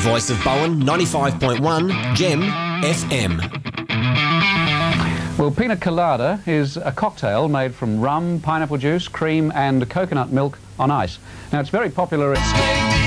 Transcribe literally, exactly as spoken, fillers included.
Voice of Bowen, ninety-five point one, Gem F M. Well, pina colada is a cocktail made from rum, pineapple juice, cream and coconut milk on ice. Now, it's very popular at...